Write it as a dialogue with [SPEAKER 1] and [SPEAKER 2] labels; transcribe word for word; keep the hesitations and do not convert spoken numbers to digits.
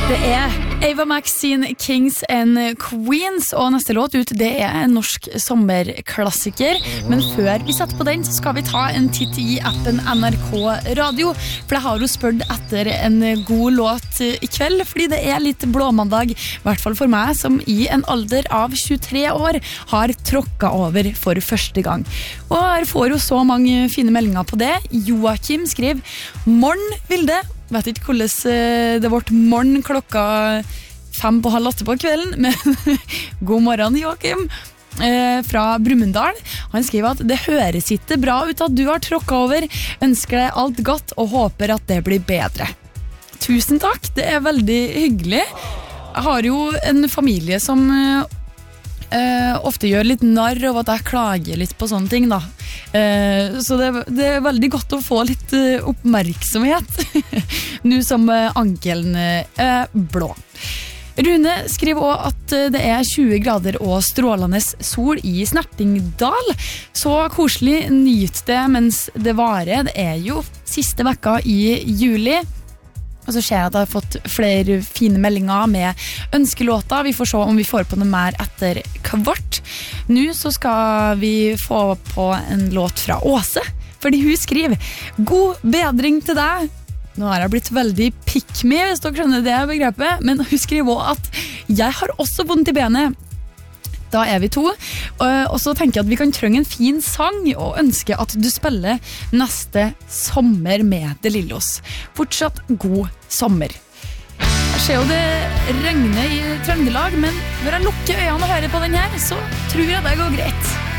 [SPEAKER 1] Det er Ava Max sin Kings and Queens, og neste låt ut, det er en norsk sommerklassiker. Men før vi setter på den, så skal vi ta en titt i appen N R K Radio, for jeg har jo spurt etter en god låt i kveld, fordi det er litt blåmandag, i hvert fall for meg, som i en alder av tjuetre år har tråkket over for første gang. Og her får jo så mange fine meldinger på det. Joachim skriver: «Morgen, Vilde!» Vet ikke hvordan det ble morgen klokka fem på halv åtte på kvelden, men god morgen, Joachim, eh, fra Brumunddal. Han skriver at det høres ikke bra ut at du har tråkket over, ønsker deg alt godt og håper at det blir bedre. Tusen takk, det er veldig hyggelig. Jeg har jo en familie som Uh, ofte gjør litt narr av at jeg klager litt på sånne ting da. uh, Så det, det er veldig godt å få litt uh, oppmerksomhet nå som uh, ankelen uh, er blå. Rune skriver også at uh, det er tjue grader og strålende sol i Snertingdal. Så koselig, nyt det mens det varer. Det er jo siste vekka i juli. Og så ser jeg at jeg har fått flere fine meldinger med ønskelåter. Vi får se om vi får på noe mer etter kvart. Nå så skal vi få på en låt fra Åse, fordi hun skriver: «God bedring til deg». Nå har jeg blitt veldig pick me, hvis dere skjønner det begrepet, men hun skriver også at «Jeg har også vondt i benet». Da er vi to, og så tenker jeg at vi kan trenge en fin sang og ønske at du spiller neste sommer med De Lillos. Fortsatt god sommer. Jeg ser jo det regner i Trøndelag, men når jeg lukker øynene og hører på den her, så tror jeg det går greit.